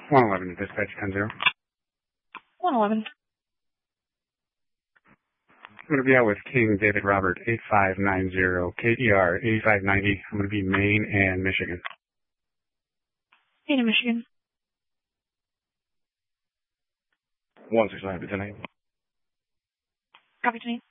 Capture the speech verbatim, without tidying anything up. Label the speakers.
Speaker 1: one eleven to dispatch ten zero.
Speaker 2: one eleven.
Speaker 1: I'm going to be out with King David Robert, eight five nine zero, K E R, eighty-five ninety. I'm going to be Maine and Michigan.
Speaker 2: Maine and Michigan.
Speaker 1: one six nine to ten eight.
Speaker 2: Copy to me.